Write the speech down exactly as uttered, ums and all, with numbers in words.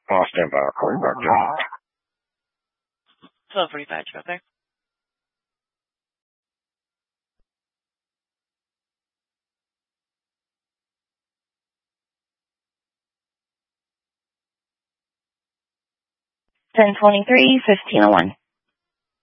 I'll stand by. I'll call you back, John. twelve forty-five, you up there? ten twenty-three, fifteen oh one.